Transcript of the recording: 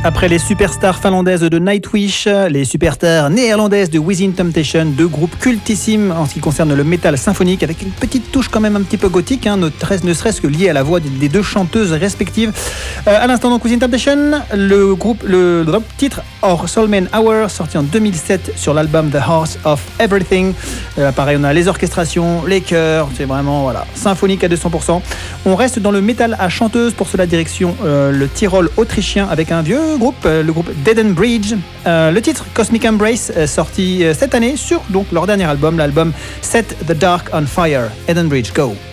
Après les superstars finlandaises de Nightwish, les superstars néerlandaises de Within Temptation, deux groupes cultissimes en ce qui concerne le métal symphonique, avec une petite touche quand même un petit peu gothique, ne serait-ce que liée à la voix des deux chanteuses respectives. À l'instant donc Within Temptation, le titre Our Soulman Hour, sorti en 2007 sur l'album The Horse of Everything. Pareil, on a les orchestrations, les chœurs, c'est vraiment symphonique à 200%. On reste dans le métal à chanteuse, pour cela direction le Tyrol autrichien avec un vieux groupe, le groupe Dead and Bridge. Le titre Cosmic Embrace, sorti cette année sur donc leur dernier album, l'album Set the Dark on Fire. Dead and Bridge, go!